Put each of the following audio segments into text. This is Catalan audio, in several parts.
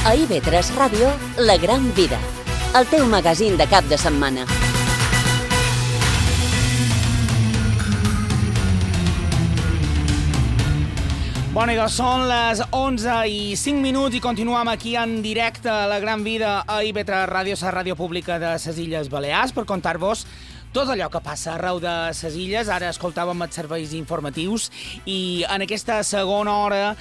A IB3 Ràdio, La Gran Vida, el teu magazín de cap de setmana. Bona, doncs són les 11:05 i continuem aquí en directe a La Gran Vida a IB3 Ràdio, la ràdio pública de les Illes Balears, per contar-vos tot allò que passa arreu de les illes. Ara escoltàvem els serveis informatius i en aquesta segona hora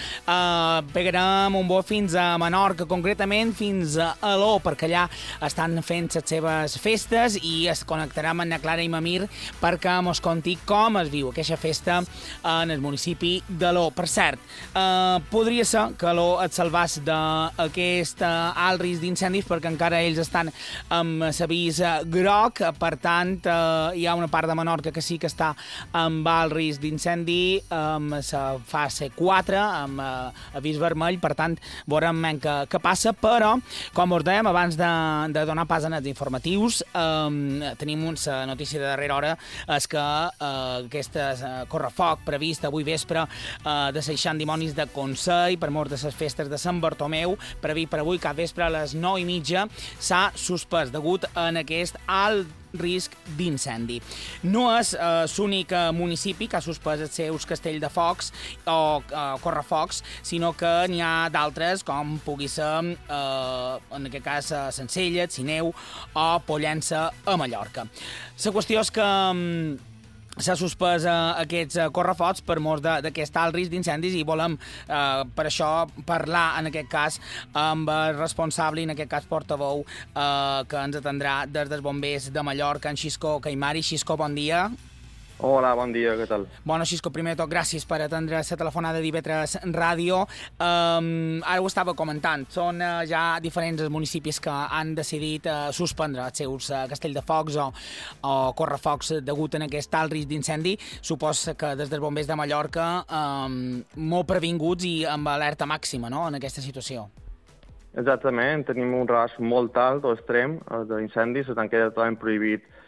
pegarem un vol fins a Menorca, concretament fins a Aló, perquè allà estan fent les seves festes i es connectarem amb na Clara i Mamir perquè mos conti com es viu aquesta festa en el municipi d'Aló. Per cert, podria ser que Aló et salvàs d'aquest alt risc d'incendis perquè encara ells estan amb l'avís groc, per tant hi ha una part de Menorca que sí que està amb alt risc d'incendi, amb la fase 4, amb avís vermell, per tant, veurem què passa, però, com us dèiem, abans de donar pas en els informatius, tenim una notícia de darrera hora, és que aquest correfoc previst avui vespre de Seixant Dimonis de Consell per mort de les festes de Sant Bartomeu, previst per avui cap vespre a les 9:30, s'ha suspès degut a aquest alt risc d'incendi. No és l'únic municipi que ha suspès els seus castell de focs o correfocs, sinó que n'hi ha d'altres, com pugui ser, en aquest cas, Sencelles, Sineu o Pollença a Mallorca. La qüestió és que s'ha suspès aquests correfocs per mort d'aquest alt risc d'incendis i volem, per això, parlar, en aquest cas, amb el responsable, en aquest cas portaveu, que ens atendrà des dels bombers de Mallorca, en Xisco Caimari. Xisco, bon dia. Hola, bon dia, què tal? Bueno, Xisco, primer de tot, gràcies per atendre la telefonada d'IB3 Ràdio. Ara ho estava comentant, són ja diferents els municipis que han decidit suspendre els seus castell de focs o correfocs degut a aquest alt risc d'incendi. Suposo que des dels bombers de Mallorca molt previnguts i amb alerta màxima, no?, en aquesta situació. Exactament, tenim un risc molt alt o extrem d'incendis, per tant queda totalment prohibit